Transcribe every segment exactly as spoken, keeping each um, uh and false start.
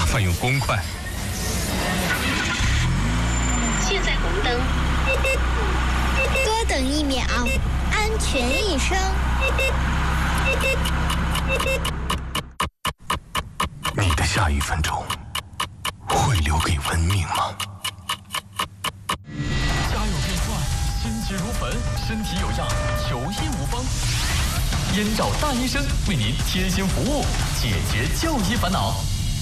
反应公快。 现在红灯， 多等一秒，安全一生。 你的下一分钟会留给文明吗？ 家有变幻，心急如焚，身体有恙，求医无方。燕赵大医生为您贴心服务，解决就医烦恼。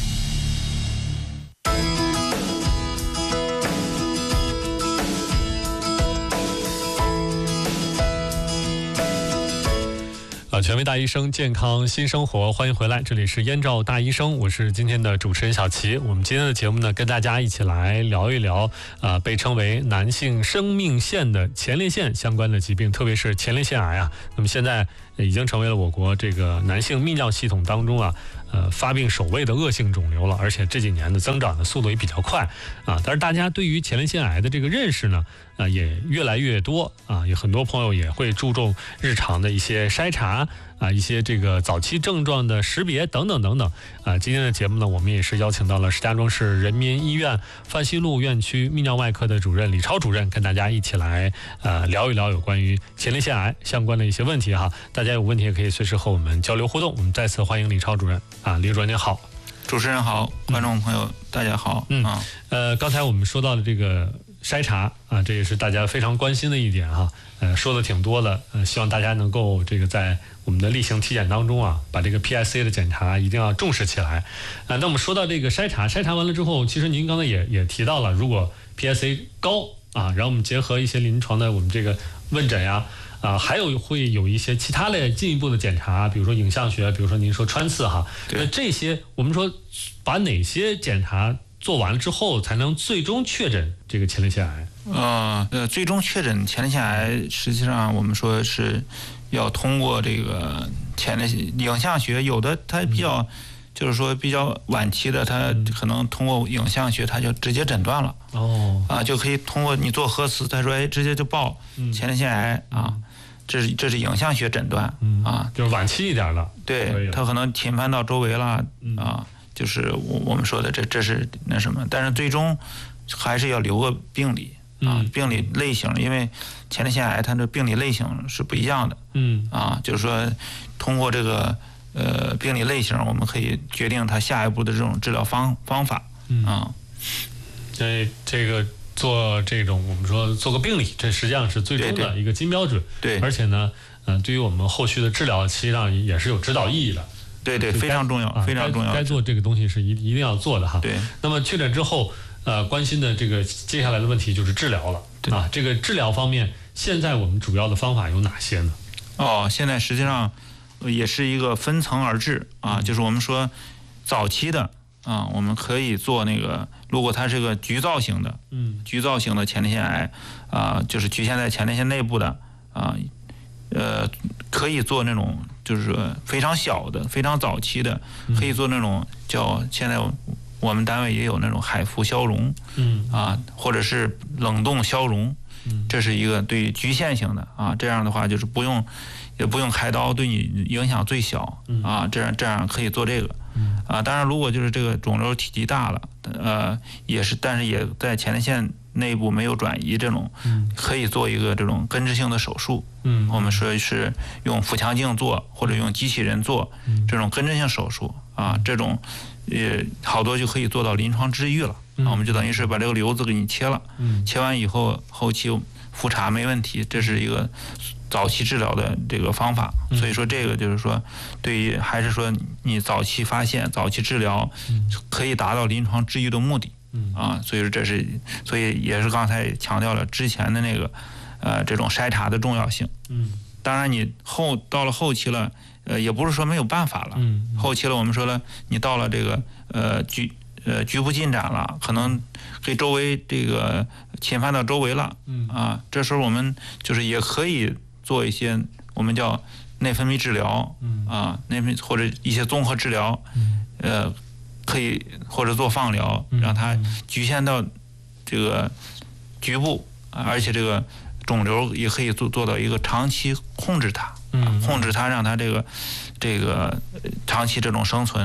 啊，权威大医生，健康新生活，欢迎回来，这里是燕赵大医生，我是今天的主持人小齐。我们今天的节目呢，跟大家一起来聊一聊啊、呃，被称为男性生命线的前列腺相关的疾病，特别是前列腺癌啊。那么现在已经成为了我国这个男性泌尿系统当中啊，呃，发病首位的恶性肿瘤了，而且这几年的增长的速度也比较快啊。但是大家对于前列腺癌的这个认识呢，啊，也越来越多啊，有很多朋友也会注重日常的一些筛查啊，一些这个早期症状的识别等等等等啊。今天的节目呢，我们也是邀请到了石家庄市人民医院范西路院区泌尿外科的主任李超主任，跟大家一起来呃聊一聊有关于前列腺癌相关的一些问题哈。大家有问题也可以随时和我们交流互动。我们再次欢迎李超主任啊，李主任您好。 主持人好，观众朋友、嗯、大家好。 嗯啊，呃，刚才我们说到的这个筛查啊，这也是大家非常关心的一点哈。呃，说的挺多的，呃，希望大家能够这个在我们的例行体检当中啊，把这个 P S A 的检查一定要重视起来。啊，那我们说到这个筛查，筛查完了之后，其实您刚才也也提到了，如果 P S A 高啊，然后我们结合一些临床的我们这个问诊呀。啊，还有会有一些其他的进一步的检查，比如说影像学，比如说您说穿刺哈，那这些我们说把哪些检查做完了之后，才能最终确诊这个前列腺癌？ 呃呃，最终确诊前列腺癌，实际上我们说是要通过这个前列腺影像学，有的它比较、嗯、就是说比较晚期的，它可能通过影像学，它就直接诊断了。哦，啊，就可以通过你做核磁，他说哎，直接就报前列腺癌、嗯、啊。这是这是影像学诊断、嗯、啊， 就是晚期一点的， 对，它可能侵犯到周围了、嗯、啊，就是我我们说的这这是那什么，但是最终还是要留个病理啊，嗯、病理类型，因为前列腺癌它的病理类型是不一样的，嗯啊，就是说通过这个呃病理类型，我们可以决定它下一步的这种治疗方方法、嗯、啊， 这这个。做这种我们说做个病理，这实际上是最终的一个金标准。 对， 而且呢，嗯、呃，对于我们后续的治疗，实际上也是有指导意义的。 对对，非常重要，啊、非常重要。 该做这个东西是一一定要做的哈。 对。 那么确诊之后，呃，关心的这个接下来的问题就是治疗了。 对啊，这个治疗方面，现在我们主要的方法有哪些呢？ 哦，现在实际上也是一个分层而治啊，嗯、就是我们说早期的。啊，我们可以做那个，如果它是个局灶型的，嗯，局灶型的前列腺癌，啊，就是局限在前列腺内部的，啊，呃，可以做那种就是说非常小的、非常早期的，可以做那种叫现在我们单位也有那种海服消融，嗯，啊，或者是冷冻消融，嗯，这是一个对于局限性的啊，这样的话就是不用也不用开刀，对你影响最小，啊，这样这样可以做这个。啊，当然，如果就是这个肿瘤体积大了，呃，也是，但是也在前列腺内部没有转移，这种可以做一个这种根治性的手术。嗯，我们说是用腹腔镜做，或者用机器人做这种根治性手术啊，这种也好多就可以做到临床治愈了。啊，我们就等于是把这个瘤子给你切了，切完以后后期复查没问题，这是一个早期治疗的这个方法，所以说这个就是说，对于还是说你早期发现、早期治疗，可以达到临床治愈的目的，啊，所以说这是，所以也是刚才强调了之前的那个，呃，这种筛查的重要性。嗯，当然你后到了后期了，呃，也不是说没有办法了，嗯，后期了我们说了，你到了这个呃局呃局部进展了，可能给周围这个侵犯到周围了，嗯啊，这时候我们就是也可以。做一些我们叫内分泌治疗，嗯啊，内分泌或者一些综合治疗，嗯，呃，可以或者做放疗，让它局限到这个局部，而且这个肿瘤也可以做做到一个长期控制它，嗯，控制它，让它这个这个长期这种生存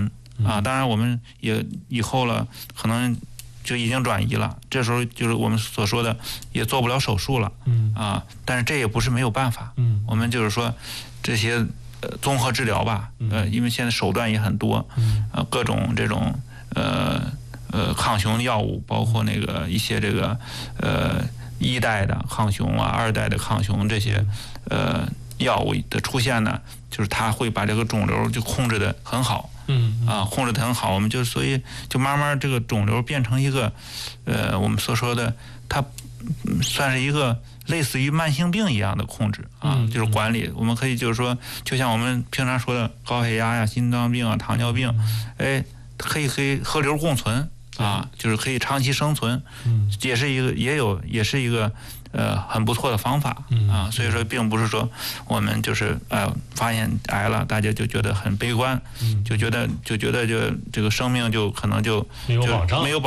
啊。当然我们也以后了，可能就已经转移了，这时候就是我们所说的也做不了手术了， 嗯啊，但是这也不是没有办法， 嗯， 我们就是说这些呃综合治疗吧，呃，因为现在手段也很多， 嗯， 呃，各种这种呃呃抗雄药物，包括那个一些这个呃一代的抗雄啊，二代的抗雄这些呃药物的出现呢，就是它会把这个肿瘤就控制得很好。 嗯啊，控制得很好，我们就所以就慢慢这个肿瘤变成一个，呃，我们所说的它算是一个类似于慢性病一样的控制啊， 嗯、 就是管理。我们可以就是说，就像我们平常说的高血压呀、心脏病啊、糖尿病，哎，可以可以和瘤共存啊，就是可以长期生存， 嗯， 也是一个也有也是一个。呃，很不错的方法啊，所以说并不是说我们就是呃发现癌了，大家就觉得很悲观，就觉得就觉得就这个生命就可能就没有保障， 没有保障。